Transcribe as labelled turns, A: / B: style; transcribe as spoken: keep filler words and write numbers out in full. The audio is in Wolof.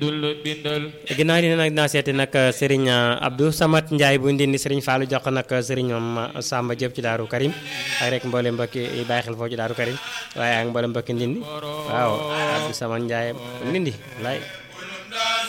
A: dul bindal
B: ginnaaw dina nag dinaa seeti nag Serigne Abdou Samad Ndiaye bu ndindi Serigne Fallou jox ko nag Serigne moom Samba Diop ci Daaru Karim ak rek mboolem mbokki yi bàyyi xel foofu ci Daaru Karim waaye ak mboolem mbokki ndindi waaw Abdou Samad Ndiaye bu ndindi wallaay